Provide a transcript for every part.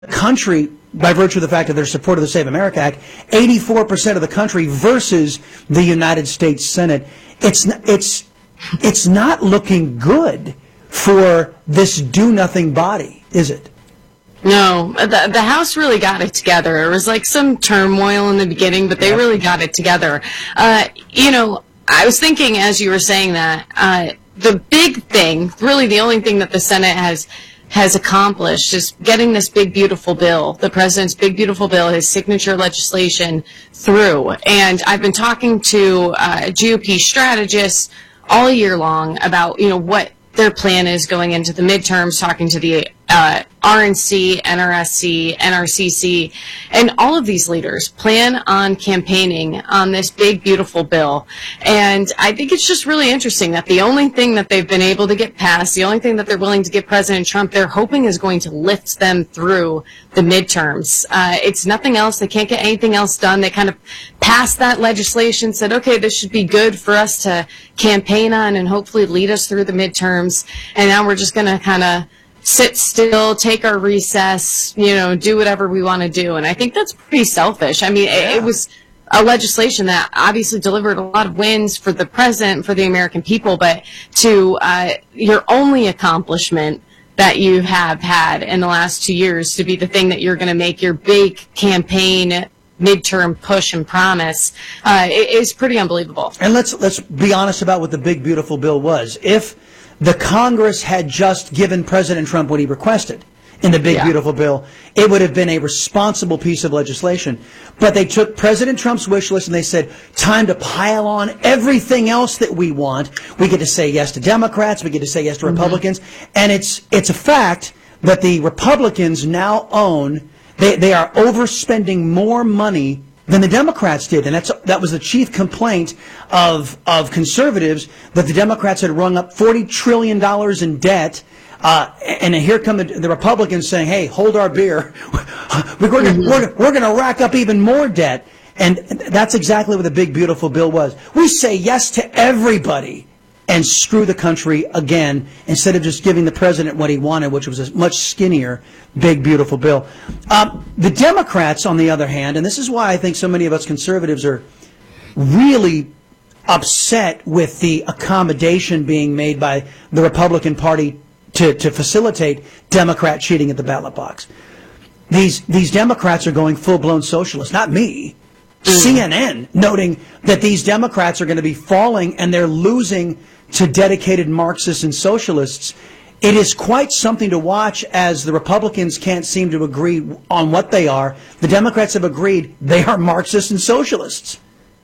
country, by virtue of the fact of their support of the Save America Act, 84% of the country versus the United States Senate. It's not looking good for this do-nothing body, is it? No, the House really got it together. There was like some turmoil in the beginning, but they really got it together. I was thinking as you were saying that, the big thing, really the only thing that the Senate has accomplished is getting this big, beautiful bill, the president's big, beautiful bill, his signature legislation through. And I've been talking to GOP strategists all year long about, what their plan is going into the midterms, talking to the RNC, NRSC, NRCC, and all of these leaders plan on campaigning on this big, beautiful bill. And I think it's just really interesting that the only thing that they've been able to get passed, the only thing that they're willing to give President Trump, they're hoping is going to lift them through the midterms. It's nothing else. They can't get anything else done. They kind of passed that legislation, said, okay, this should be good for us to campaign on and hopefully lead us through the midterms. And now we're just going to kind of sit still, take our recess, do whatever we want to do. And I think that's pretty selfish. I mean, it was a legislation that obviously delivered a lot of wins for the president, for the American people, but to your only accomplishment that you have had in the last 2 years to be the thing that you're going to make your big campaign midterm push and promise is pretty unbelievable. And let's be honest about what the big, beautiful bill was. If the Congress had just given President Trump what he requested in the big, beautiful bill, it would have been a responsible piece of legislation. But they took President Trump's wish list and they said, time to pile on everything else that we want. We get to say yes to Democrats. We get to say yes to Republicans. And it's a fact that the Republicans now own, they are overspending more money than the Democrats did. And that was the chief complaint of conservatives, that the Democrats had rung up $40 trillion in debt. And here come the Republicans saying, hey, hold our beer. We're going to rack up even more debt. And that's exactly what the big, beautiful bill was. We say yes to everybody and screw the country again, instead of just giving the president what he wanted, which was a much skinnier, big, beautiful bill. The Democrats, on the other hand, and this is why I think so many of us conservatives are really upset with the accommodation being made by the Republican Party to facilitate Democrat cheating at the ballot box. These Democrats are going full-blown socialist, not me. CNN noting that these Democrats are going to be falling and they're losing to dedicated Marxists and socialists. It is quite something to watch as the Republicans can't seem to agree on what they are. The Democrats have agreed they are Marxists and socialists.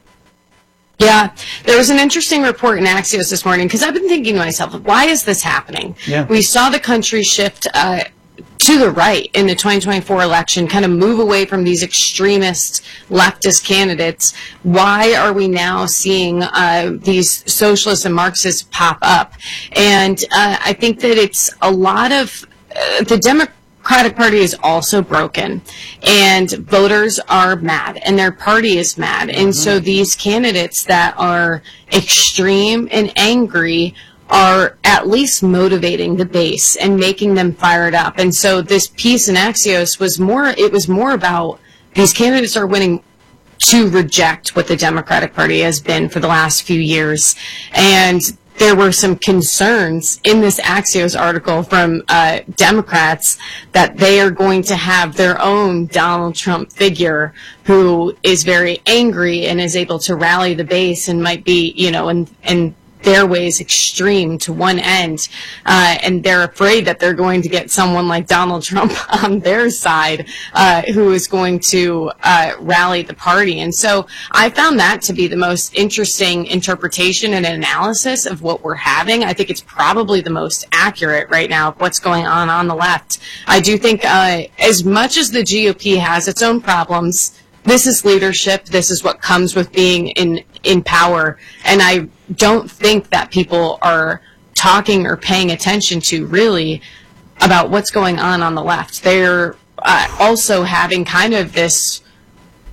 Yeah, there was an interesting report in Axios this morning, because I've been thinking to myself, why is this happening? Yeah. We saw the country shift to the right in the 2024 election, kind of move away from these extremist leftist candidates. Why are we now seeing these socialists and Marxists pop up? And I think that it's a lot of the Democratic Party is also broken, and voters are mad, and their party is mad. And so these candidates that are extreme and angry are at least motivating the base and making them fired up. And so this piece in Axios was more about these candidates are winning to reject what the Democratic Party has been for the last few years. And there were some concerns in this Axios article from Democrats that they are going to have their own Donald Trump figure who is very angry and is able to rally the base and might be, in their ways extreme to one end, and they're afraid that they're going to get someone like Donald Trump on their side who is going to rally the party. And so I found that to be the most interesting interpretation and analysis of what we're having. I think it's probably the most accurate right now of what's going on the left. I do think as much as the GOP has its own problems, this is leadership. This is what comes with being in power. And I don't think that people are talking or paying attention to really about what's going on the left. They're also having kind of this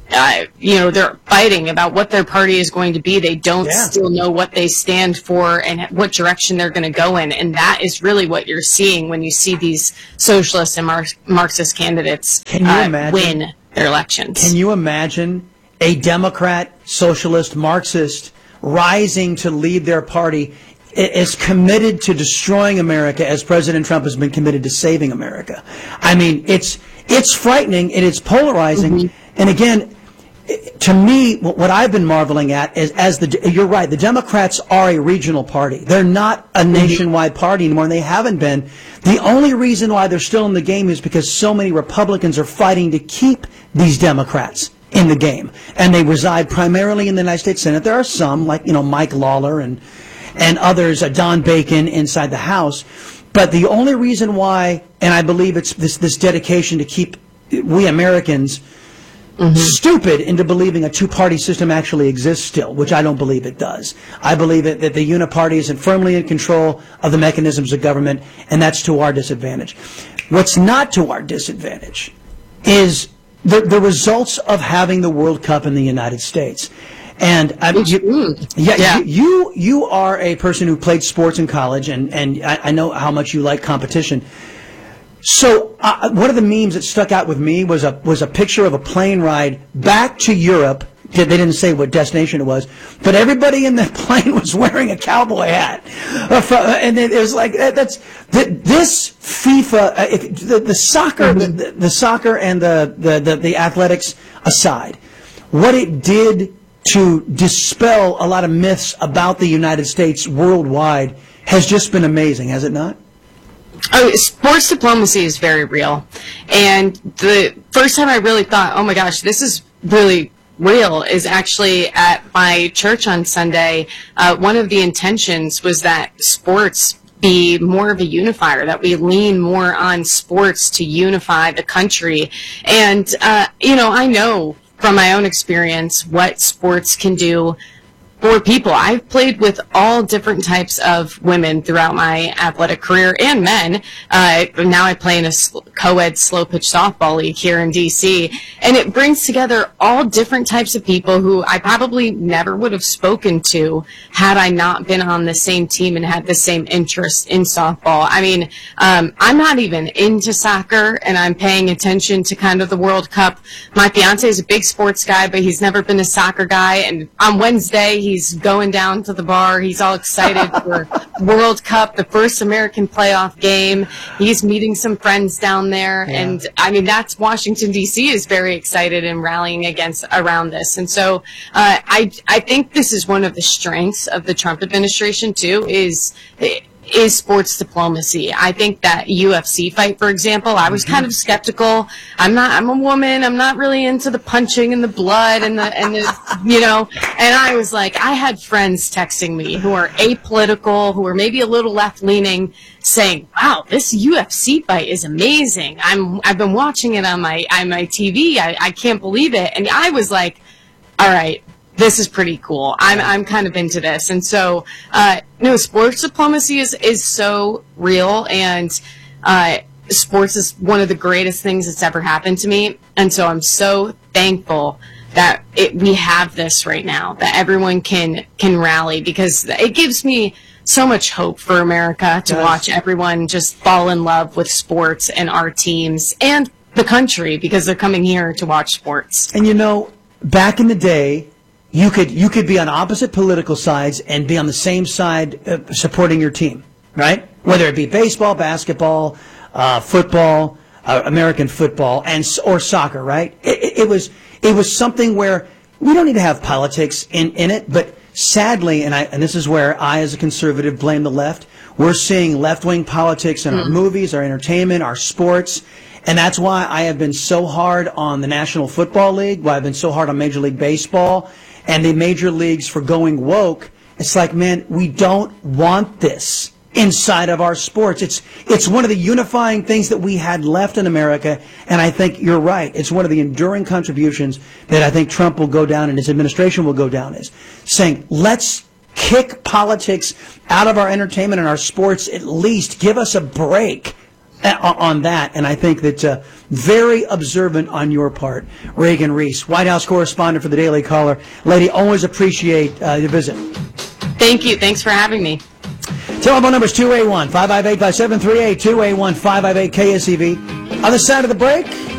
they're fighting about what their party is going to be. They don't still know what they stand for and what direction they're going to go in. And that is really what you're seeing when you see these socialist and Marxist candidates win their elections. Can you imagine a Democrat, socialist, Marxist rising to lead their party as committed to destroying America as President Trump has been committed to saving America? I mean, it's frightening and it's polarizing. Mm-hmm. And again, to me, what I've been marveling at is, you're right, the Democrats are a regional party. They're not a nationwide party anymore, and they haven't been. The only reason why they're still in the game is because so many Republicans are fighting to keep these Democrats in the game. And they reside primarily in the United States Senate. There are some, like, Mike Lawler and others, Don Bacon inside the House. But the only reason why, and I believe it's this dedication to keep we Americans stupid into believing a two-party system actually exists still, which I don't believe it does. I believe that the uniparty is firmly in control of the mechanisms of government, and that's to our disadvantage. What's not to our disadvantage is the results of having the World Cup in the United States. And you are a person who played sports in college, and I know how much you like competition. So one of the memes that stuck out with me was a picture of a plane ride back to Europe. They didn't say what destination it was, but everybody in the plane was wearing a cowboy hat. And it was like, this FIFA, the soccer, the soccer and the athletics aside, what it did to dispel a lot of myths about the United States worldwide has just been amazing, has it not? Oh, sports diplomacy is very real. And the first time I really thought, oh my gosh, this is really real, is actually at my church on Sunday. One of the intentions was that sports be more of a unifier, that we lean more on sports to unify the country. And, I know from my own experience what sports can do for people. I've played with all different types of women throughout my athletic career, and men. Now I play in a co-ed slow pitch softball league here in D.C., and it brings together all different types of people who I probably never would have spoken to had I not been on the same team and had the same interest in softball. I mean, I'm not even into soccer, and I'm paying attention to kind of the World Cup. My fiance is a big sports guy, but he's never been a soccer guy, and on Wednesday, he's going down to the bar. He's all excited for World Cup, the first American playoff game. He's meeting some friends down there. Yeah. And, I mean, that's Washington, D.C. is very excited and rallying around this. And so I think this is one of the strengths of the Trump administration, too, is sports diplomacy. I think that UFC fight, for example, I was kind of skeptical. I'm a woman. I'm not really into the punching and the blood and the and I was like, I had friends texting me who are apolitical, who are maybe a little left-leaning, saying, wow, this UFC fight is amazing. I've been watching it on my TV. I can't believe it. And I was like, all right, this is pretty cool. I'm kind of into this. And so, sports diplomacy is so real, and sports is one of the greatest things that's ever happened to me. And so I'm so thankful that we have this right now, that everyone can rally, because it gives me so much hope for America to watch everyone just fall in love with sports and our teams and the country, because they're coming here to watch sports. And back in the day, you could be on opposite political sides and be on the same side supporting your team, right? Whether it be baseball, basketball, football, American football, or soccer, right? It was something where we don't need to have politics in it, but sadly, and this is where I, as a conservative, blame the left. We're seeing left-wing politics in our movies, our entertainment, our sports. And that's why I have been so hard on the National Football League, why I've been so hard on Major League Baseball and the major leagues for going woke. It's like, man, we don't want this inside of our sports. It's one of the unifying things that we had left in America, and I think you're right. It's one of the enduring contributions that I think Trump will go down and his administration will go down, is saying, let's kick politics out of our entertainment and our sports, at least give us a break. on that. And I think that very observant on your part, Reagan Reese, White House correspondent for the Daily Caller. Lady, always appreciate your visit. Thank you. Thanks for having me. Telephone number is 281-558-5738, 281-558-KSEV. On the side of the break,